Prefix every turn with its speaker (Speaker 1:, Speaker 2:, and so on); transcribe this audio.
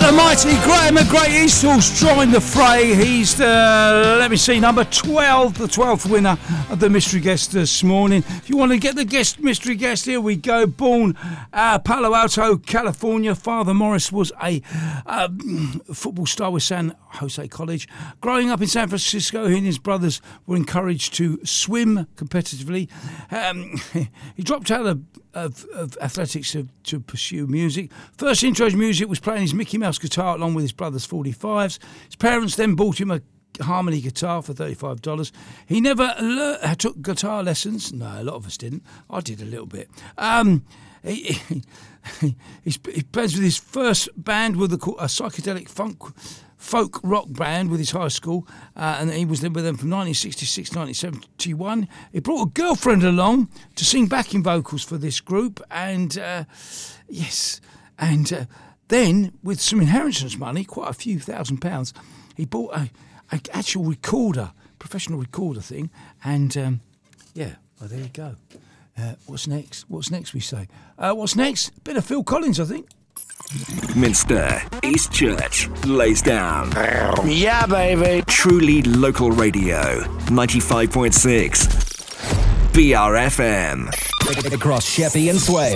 Speaker 1: the mighty Graham McGrady. He's still joined the fray. He's the, number 12, the 12th winner of the mystery guest this morning. If you want to get the mystery guest, here we go. Born Palo Alto, California. Father Morris was a football star with San Jose College. Growing up in San Francisco, he and his brothers were encouraged to swim competitively. He dropped out of athletics to pursue music. First intro to music was playing his Mickey Mouse guitar along with his brother's 45s. His parents then bought him a harmony guitar for $35. He never took guitar lessons. No, a lot of us didn't. I did a little bit. He plays with his first band with a psychedelic folk rock band with his high school, and he was with them from 1966 to 1971. He brought a girlfriend along to sing backing vocals for this group, and then with some inheritance money, quite a few £1,000s, he bought a actual recorder, professional recorder thing, and there you go. What's next? What's next, we say? What's next? A bit of Phil Collins, I think.
Speaker 2: Minster, East Church, lays down.
Speaker 3: Yeah, baby.
Speaker 2: Truly local radio, 95.6 BRFM.
Speaker 4: Across Sheppey and Swale.